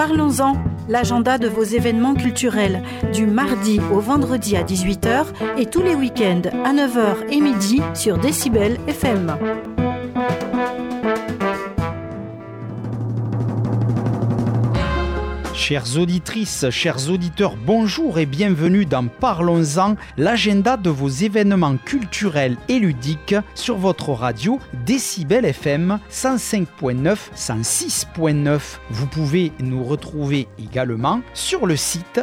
Parlons-en, l'agenda de vos événements culturels, du mardi au vendredi à 18h et tous les week-ends à 9h et midi sur Décibel FM. Chères auditrices, chers auditeurs, bonjour et bienvenue dans Parlons-en, l'agenda de vos événements culturels et ludiques sur votre radio Décibel FM 105.9, 106.9. Vous pouvez nous retrouver également sur le site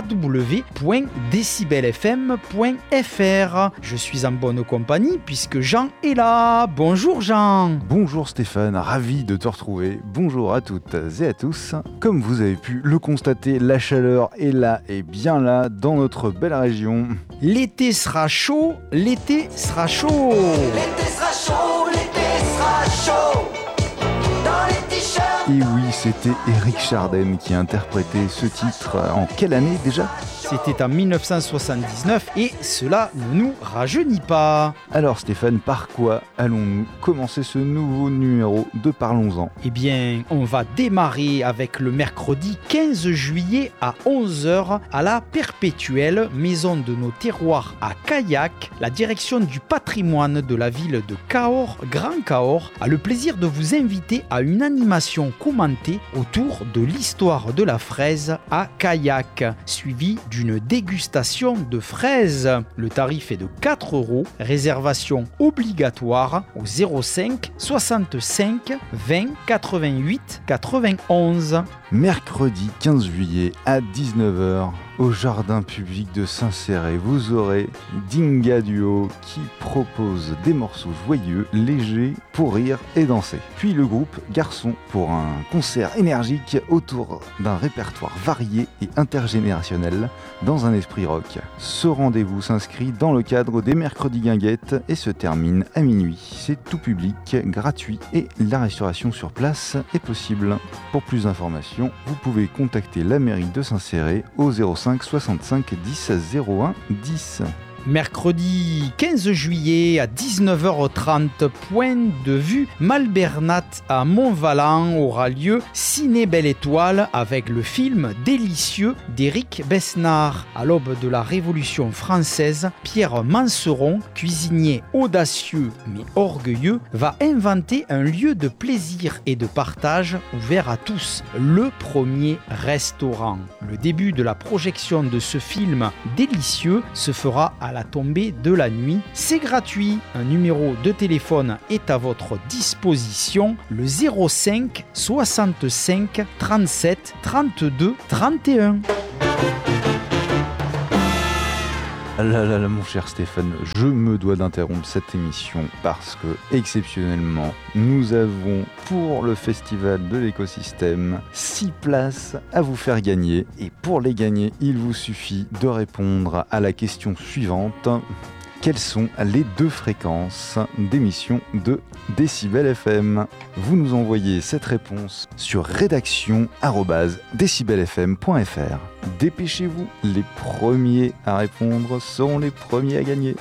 www.decibelfm.fr. Je suis en bonne compagnie puisque Jean est là. Bonjour Jean. Bonjour Stéphane, ravi de te retrouver. Bonjour à toutes et à tous. Comme vous avez pu le constater, la chaleur est là et bien là dans notre belle région. L'été sera chaud, l'été sera chaud. L'été sera chaud, l'été sera chaud. Dans les t-shirts. Et oui, c'était Éric Chardin qui interprétait ce titre. En quelle année déjà ? C'était en 1979 et cela ne nous rajeunit pas. Alors Stéphane, par quoi allons-nous commencer ce nouveau numéro de Parlons-en ? Eh bien, on va démarrer avec le mercredi 15 juillet à 11h à la Perpétuelle, maison de nos terroirs à Caillac. La direction du patrimoine de la ville de Cahors, Grand Cahors, a le plaisir de vous inviter à une animation commentée autour de l'histoire de la fraise à Caillac, suivie d'une dégustation de fraises. Le tarif est de 4 €, réservation obligatoire au 05 65 20 88 91. Mercredi 15 juillet à 19h, au jardin public de Saint-Céré, vous aurez Dinga Duo qui propose des morceaux joyeux, légers, pour rire et danser. Puis le groupe Garçon pour un concert énergique autour d'un répertoire varié et intergénérationnel dans un esprit rock. Ce rendez-vous s'inscrit dans le cadre des mercredis guinguettes et se termine à minuit. C'est tout public, gratuit et la restauration sur place est possible. Pour plus d'informations, vous pouvez contacter la mairie de Saint-Céré au 05 65 10 01 10. Mercredi 15 juillet à 19h30, point de vue Malbernat à Montvalent aura lieu Ciné Belle Étoile avec le film Délicieux d'Éric Besnard. À l'aube de la Révolution française, Pierre Manceron, cuisinier audacieux mais orgueilleux, va inventer un lieu de plaisir et de partage ouvert à tous, le premier restaurant. Le début de la projection de ce film délicieux se fera à la tombée de la nuit. C'est gratuit. Un numéro de téléphone est à votre disposition, le 05 65 37 32 31. Là, mon cher Stéphane, je me dois d'interrompre cette émission parce que, exceptionnellement, nous avons pour le Festival de l'écosystème 6 places à vous faire gagner. Et pour les gagner, il vous suffit de répondre à la question suivante. Quelles sont les 2 fréquences d'émission de Décibel FM ? Vous nous envoyez cette réponse sur rédaction@decibelfm.fr. Dépêchez-vous, les premiers à répondre seront les premiers à gagner.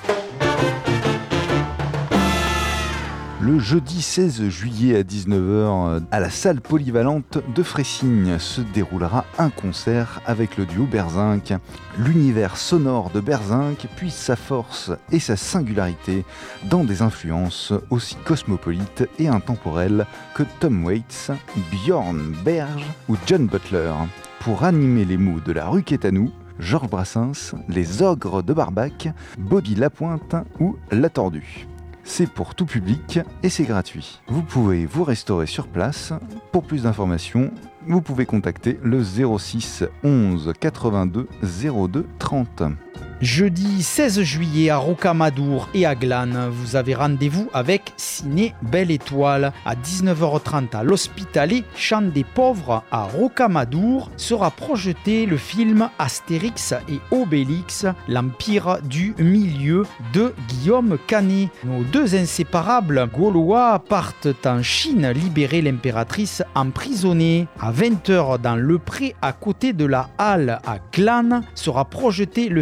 Le jeudi 16 juillet à 19h, à la salle polyvalente de Frécigne, se déroulera un concert avec le duo Berzinc. L'univers sonore de Berzinc puise sa force et sa singularité dans des influences aussi cosmopolites et intemporelles que Tom Waits, Björn Berg ou John Butler. Pour animer les mots de la rue Quétanou, Georges Brassens, les Ogres de Barbac, Bobby Lapointe ou La Tordue. C'est pour tout public et c'est gratuit. Vous pouvez vous restaurer sur place. Pour plus d'informations, vous pouvez contacter le 06 11 82 02 30. Jeudi 16 juillet à Rocamadour et à Glane, vous avez rendez-vous avec Ciné Belle Étoile. À 19h30 à l'Hospitalet, Chant des Pauvres à Rocamadour, sera projeté le film Astérix et Obélix, l'Empire du Milieu de Guillaume Canet. Nos 2 inséparables Gaulois partent en Chine libérer l'impératrice emprisonnée. À 20h dans le Pré, à côté de la Halle à Glane, sera projeté le film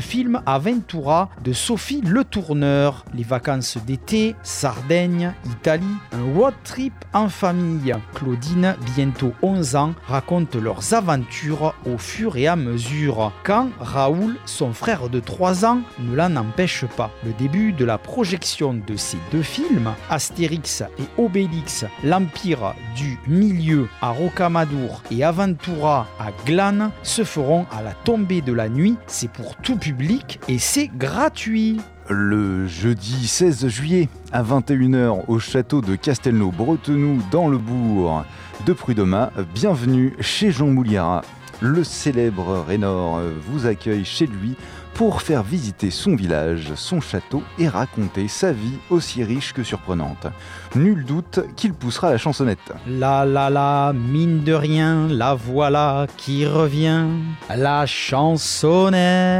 Aventura de Sophie Le Tourneur. Les vacances d'été, Sardaigne, Italie, un road trip en famille. Claudine, bientôt 11 ans, raconte leurs aventures au fur et à mesure. Quand Raoul, son frère de 3 ans, ne l'en empêche pas. Le début de la projection de ces 2 films, Astérix et Obélix, l'Empire du Milieu à Rocamadour et Aventura à Glane, se feront à la tombée de la nuit. C'est pour tout public et c'est gratuit. Le jeudi 16 juillet à 21h au château de Castelnau-Bretenoux dans le bourg de Prud'Homas, bienvenue chez Jean Mouliara. Le célèbre Raynor vous accueille chez lui pour faire visiter son village, son château et raconter sa vie aussi riche que surprenante. Nul doute qu'il poussera la chansonnette. La, mine de rien, la voilà qui revient, la chansonnette.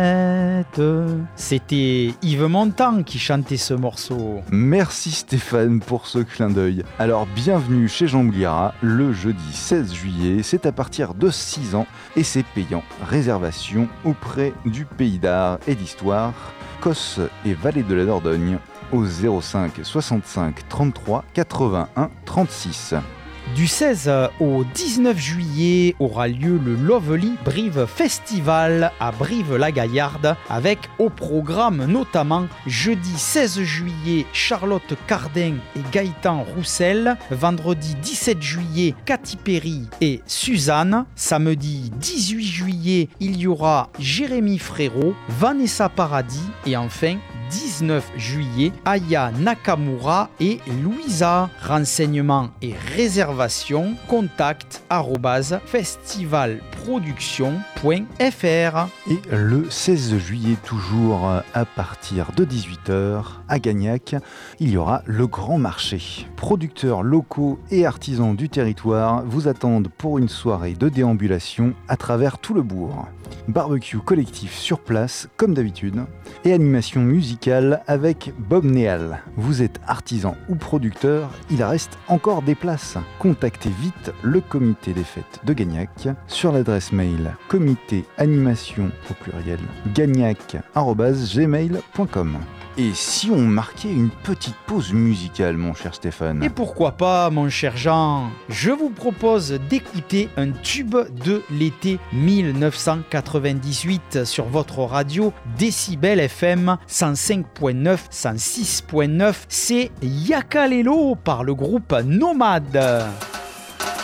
C'était Yves Montand qui chantait ce morceau. Merci Stéphane pour ce clin d'œil. Alors bienvenue chez Jean Mouliara, le jeudi 16 juillet, c'est à partir de 6 ans et c'est payant. Réservation auprès du Pays d'Art et d'Histoire, Cos et Vallée de la Dordogne, au 05 65 33 81 36. Du 16 au 19 juillet aura lieu le Lovely Brive Festival à Brive-la-Gaillarde avec au programme notamment jeudi 16 juillet Charlotte Cardin et Gaëtan Roussel, vendredi 17 juillet Katy Perry et Suzanne, samedi 18 juillet il y aura Jérémy Frérot, Vanessa Paradis et enfin 19 juillet, Aya Nakamura et Louisa. Renseignements et réservations, contact @festivalproduction.fr. Et le 16 juillet, toujours à partir de 18h, à Gagnac, il y aura le Grand Marché. Producteurs locaux et artisans du territoire vous attendent pour une soirée de déambulation à travers tout le bourg. Barbecue collectif sur place, comme d'habitude, et animation musicale avec Bob Néal. Vous êtes artisan ou producteur, il reste encore des places. Contactez vite le comité des fêtes de Gagnac sur l'adresse mail comitéanimation au pluriel gagnac@gmail.com. Et si on marquait une petite pause musicale, mon cher Stéphane? Et pourquoi pas, mon cher Jean? Je vous propose d'écouter un tube de l'été 1998 sur votre radio Décibel FM 105.9, 106.9. C'est Yakalelo par le groupe Nomade.